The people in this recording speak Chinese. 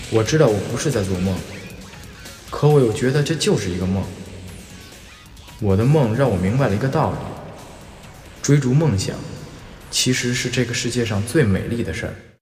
我知道我不是在做梦，可我又觉得这就是一个梦。我的梦让我明白了一个道理：追逐梦想，其实是这个世界上最美丽的事儿。